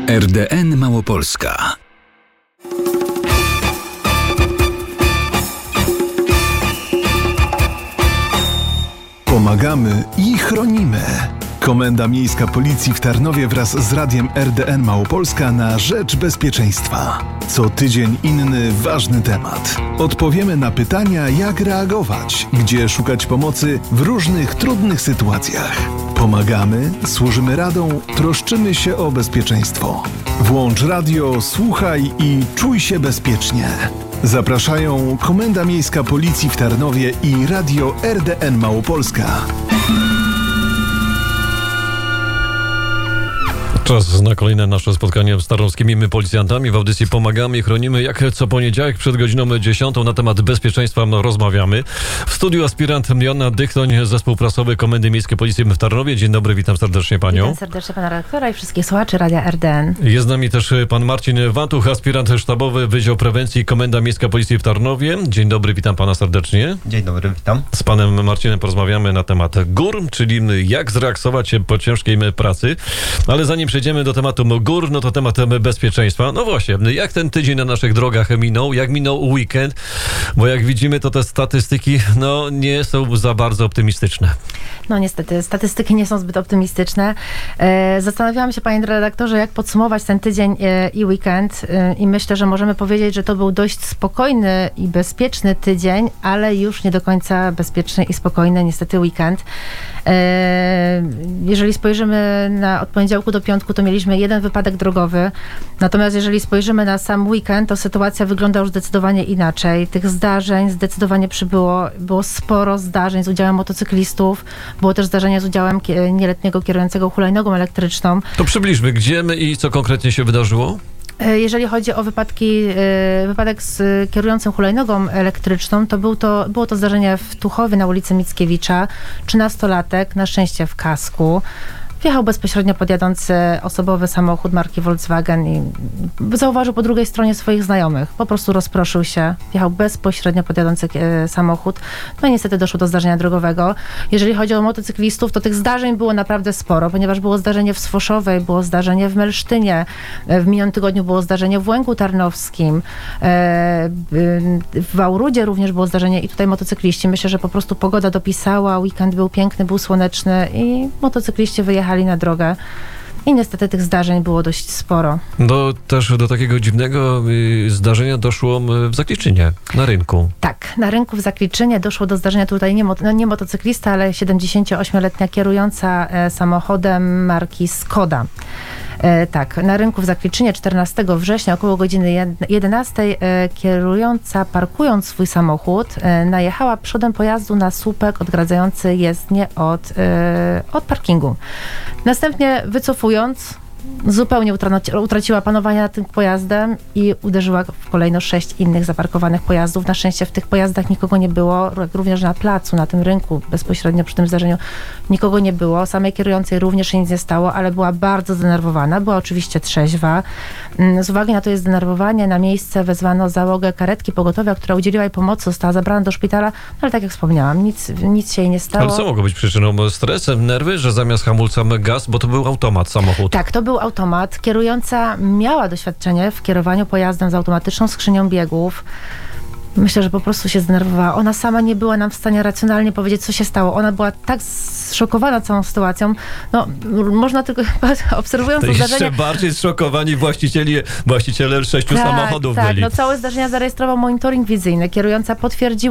RDN Małopolska. Pomagamy i chronimy. Komenda Miejska Policji w Tarnowie wraz z radiem RDN Małopolska na rzecz bezpieczeństwa. Co tydzień inny ważny temat. Odpowiemy na pytania, jak reagować, gdzie szukać pomocy w różnych trudnych sytuacjach. Pomagamy, służymy radą, troszczymy się o bezpieczeństwo. Włącz radio, słuchaj i czuj się bezpiecznie. Zapraszają Komenda Miejska Policji w Tarnowie i radio RDN Małopolska. Czas na kolejne nasze spotkanie z tarnowskimi policjantami w audycji Pomagamy i chronimy. Jak co poniedziałek przed godziną 10 na temat bezpieczeństwa rozmawiamy. W studiu aspirant Joanna Dychtoń, zespół prasowy Komendy Miejskiej Policji w Tarnowie. Dzień dobry, witam serdecznie panią. Witam serdecznie pana redaktora i wszystkich słuchaczy radia RDN. Jest z nami też pan Marcin Watuch, aspirant sztabowy Wydział Prewencji Komenda Miejska Policji w Tarnowie. Dzień dobry, witam pana serdecznie. Dzień dobry, witam. Z panem Marcinem porozmawiamy na temat gór, czyli jak zreaksować po ciężkiej pracy. Ale zanim przejdziemy do tematu gór, no to temat bezpieczeństwa. No właśnie, jak ten tydzień na naszych drogach minął, jak minął weekend, bo jak widzimy, to te statystyki nie są za bardzo optymistyczne. No niestety, statystyki nie są zbyt optymistyczne. Zastanawiałam się, panie redaktorze, jak podsumować ten tydzień i weekend i myślę, że możemy powiedzieć, że to był dość spokojny i bezpieczny tydzień, ale już nie do końca bezpieczny i spokojny niestety weekend. Jeżeli spojrzymy od poniedziałku do piątku, to mieliśmy jeden wypadek drogowy. Natomiast jeżeli spojrzymy na sam weekend, to sytuacja wygląda już zdecydowanie inaczej. Tych zdarzeń zdecydowanie przybyło. Było sporo zdarzeń z udziałem motocyklistów. Było też zdarzenie z udziałem nieletniego kierującego hulajnogą elektryczną. To przybliżmy, gdzie i co konkretnie się wydarzyło? Jeżeli chodzi o wypadek z kierującym hulajnogą elektryczną, to było to zdarzenie w Tuchowie na ulicy Mickiewicza. 13-latek, na szczęście w kasku. Wjechał bezpośrednio pod jadący osobowy samochód marki Volkswagen i zauważył po drugiej stronie swoich znajomych. Po prostu rozproszył się, wjechał bezpośrednio pod jadący samochód. No i niestety doszło do zdarzenia drogowego. Jeżeli chodzi o motocyklistów, to tych zdarzeń było naprawdę sporo, ponieważ było zdarzenie w Swoszowej, było zdarzenie w Melsztynie, w minionym tygodniu było zdarzenie w Łęku Tarnowskim, w Wałrudzie również było zdarzenie i tutaj motocykliści. Myślę, że po prostu pogoda dopisała, weekend był piękny, był słoneczny i motocykliści wyjechali na drogę i niestety tych zdarzeń było dość sporo. Też do takiego dziwnego zdarzenia doszło w Zakliczynie, na rynku. Tak, na rynku w Zakliczynie doszło do zdarzenia tutaj nie motocyklista, ale 78-letnia kierująca samochodem marki Skoda. Tak, na rynku w Zakliczynie 14 września około godziny 11 kierująca, parkując swój samochód, najechała przodem pojazdu na słupek odgradzający jezdnię od parkingu. Następnie wycofując, zupełnie utraciła panowanie nad tym pojazdem i uderzyła w kolejno 6 innych zaparkowanych pojazdów. Na szczęście w tych pojazdach nikogo nie było, również na placu, na tym rynku, bezpośrednio przy tym zdarzeniu nikogo nie było. Samej kierującej również się nic nie stało, ale była bardzo zdenerwowana, była oczywiście trzeźwa. Z uwagi na to jej zdenerwowanie na miejsce wezwano załogę karetki pogotowia, która udzieliła jej pomocy, została zabrana do szpitala, ale tak jak wspomniałam, nic się jej nie stało. Ale co mogło być przyczyną? Stres, nerwy, że zamiast hamulca gaz, bo to był automat, samochód. Tak, to był automat. Kierująca miała doświadczenie w kierowaniu pojazdem z automatyczną skrzynią biegów. Myślę, że po prostu się zdenerwowała. Ona sama nie była nam w stanie racjonalnie powiedzieć, co się stało. Ona była tak zszokowana całą sytuacją. Można tylko obserwując to zdarzenie... Jeszcze bardziej zszokowani właściciele 6 samochodów byli. Tak, całe zdarzenia zarejestrował monitoring wizyjny. Kierująca potwierdziła